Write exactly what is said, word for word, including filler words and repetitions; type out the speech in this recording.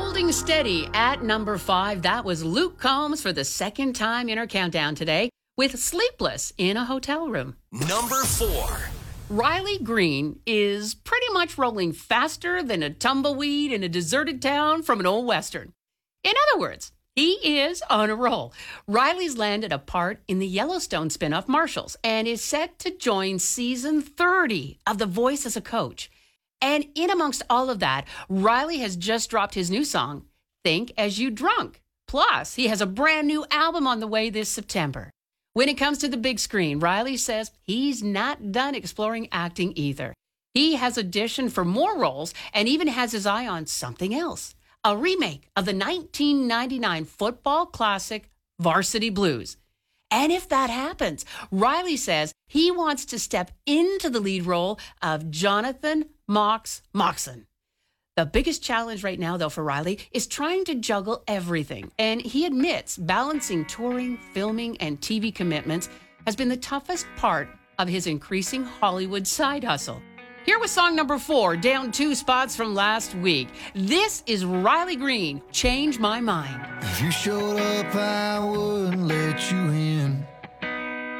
Holding steady at number five, that was Luke Combs for the second time in our countdown today with Sleepless in a Hotel Room. Number four. Riley Green is pretty much rolling faster than a tumbleweed in a deserted town from an old Western. In other words, he is on a roll. Riley's landed a part in the Yellowstone spinoff Marshals and is set to join season thirty of The Voice as a coach. And in amongst all of that, Riley has just dropped his new song, Think As You Drunk. Plus, he has a brand new album on the way this September. When it comes to the big screen, Riley says he's not done exploring acting either. He has auditioned for more roles and even has his eye on something else, a remake of the nineteen ninety-nine football classic Varsity Blues. And if that happens, Riley says he wants to step into the lead role of Jonathan Mox Moxon. The biggest challenge right now, though, for Riley is trying to juggle everything. And he admits balancing touring, filming, and T V commitments has been the toughest part of his increasing Hollywood side hustle. Here was song number four, down two spots from last week. This is Riley Green, Change My Mind. If you showed up, I wouldn't let you in.